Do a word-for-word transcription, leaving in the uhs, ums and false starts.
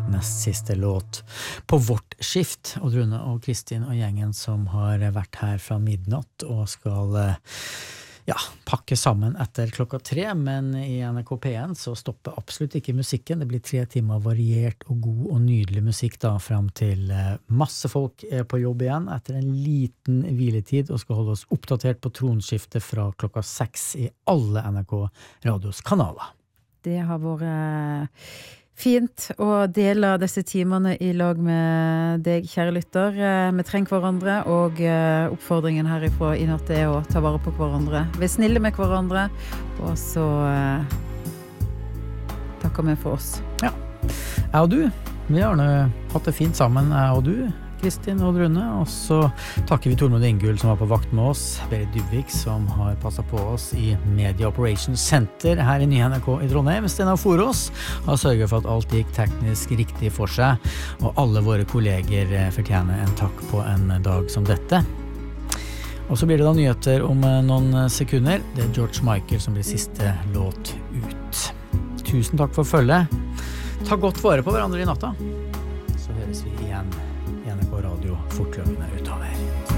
nest siste låt på vårt skift. Og Rune og Kristin og gjengen som har vært her fra midnatt og skal ja, pakke sammen etter klokka tre, men i N R K P en så stopper absolutt ikke musikken. Det blir tre timer variert og god og nydelig musikk da, frem til masse folk er på jobb igjen etter en liten hviletid og skal holde oss oppdatert på tronskiftet fra klokka seks i alle N R K Radios kanaler. Det har vært fint å dele disse timene i lag med deg, kjære lytter. Vi trenger hverandre, og oppfordringen herifra i natt er å ta vare på hverandre. Vi er snille med hverandre, og så takker vi for oss. Ja, jeg og du, vi har nå hatt det fint sammen, jeg og du, Kristin og Rune, og så takker vi Tormod Ingull som var på vakt med oss, Berit Dybvik som har passet på oss i Media Operations Center her i Nye N R K i Trondheim. Steinar Forås har sørget for at alt gikk teknisk riktig for seg, og alle våre kolleger fortjener en takk på en dag som dette. Og så blir det da nyheter om noen sekunder. Det er George Michael som blir siste låt ut. Tusen takk for følget. Ta godt vare på hverandre i natta. Så høres vi igjen. N R K Radio fortløpende utover.